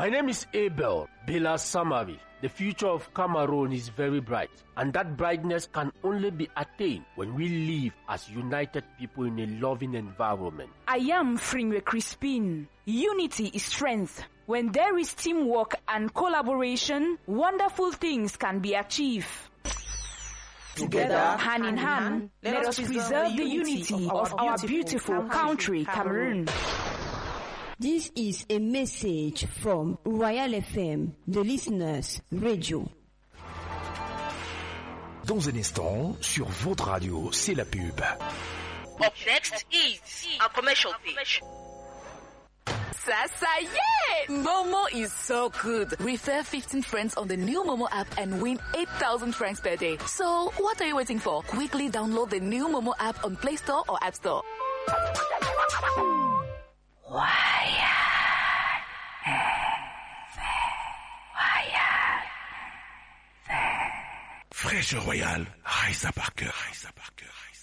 My name is Abel Bela Samari. The future of Cameroon is very bright, and that brightness can only be attained when we live as united people in a loving environment. I am Fringwe Crispin. Unity is strength. When there is teamwork and collaboration, wonderful things can be achieved. Together, hand in hand, let us preserve the unity of our beautiful country, Cameroon. This is a message from Royal FM, the listeners' radio. Dans un instant, sur votre radio, c'est la pub. Up next is a commercial page. Sasa, yeah! Momo is so good. Refer 15 friends on the new Momo app and win 8,000 francs per day. So, what are you waiting for? Quickly download the new Momo app on Play Store or App Store. Fraîche Royal, Raisa Parker.